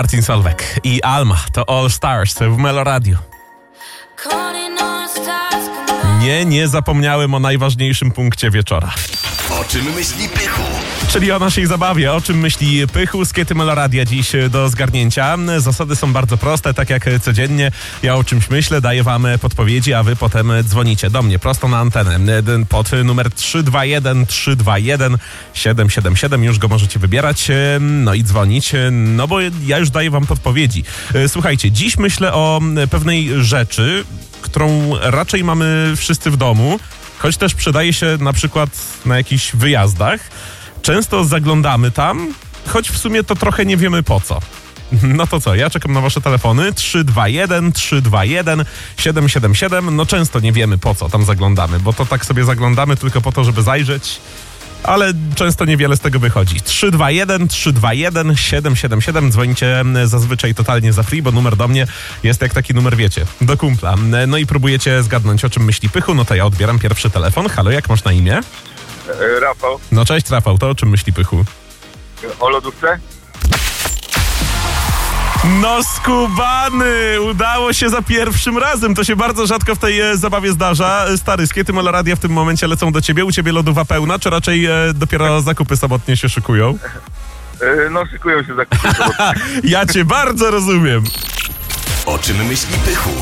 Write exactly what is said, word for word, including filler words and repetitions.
Martin Solveig i Alma to All Stars w Melo Radio. Nie, nie zapomniałem o najważniejszym punkcie wieczora. O czym myśli Pychu? Czyli o naszej zabawie. O czym myśli Pychu z Kiety Melo Radia dziś do zgarnięcia. Zasady są bardzo proste, tak jak codziennie. Ja o czymś myślę, daję wam podpowiedzi, a wy potem dzwonicie do mnie prosto na antenę pod numer trzy dwa jeden trzy dwa jeden siedem siedem siedem. Już go możecie wybierać, no i dzwonić, no bo ja już daję wam podpowiedzi. Słuchajcie, dziś myślę o pewnej rzeczy, którą raczej mamy wszyscy w domu, choć też przydaje się na przykład na jakichś wyjazdach. Często zaglądamy tam, choć w sumie to trochę nie wiemy po co. No to co, ja czekam na wasze telefony trzy dwa jeden trzy dwa jeden siedem siedem siedem. No często nie wiemy po co tam zaglądamy, bo to tak sobie zaglądamy tylko po to, żeby zajrzeć, ale często niewiele z tego wychodzi. trzy dwa jeden trzy dwa jeden siedem siedem siedem. Dzwonicie zazwyczaj totalnie za free, bo numer do mnie jest jak taki numer, wiecie, do kumpla. No i próbujecie zgadnąć, o czym myśli Pychu. No to ja odbieram pierwszy telefon. Halo, jak masz na imię? E, Rafał. No cześć Rafał, to o czym myśli Pychu? O lodówce? No skubany! Udało się za pierwszym razem. To się bardzo rzadko w tej e, zabawie zdarza. Stary, z Kiety Melo Radia w tym momencie lecą do ciebie. U ciebie lodówa pełna, czy raczej e, dopiero zakupy samotnie się szykują? E, no szykują się zakupy. Ja cię bardzo rozumiem. O czym myśli Pychu?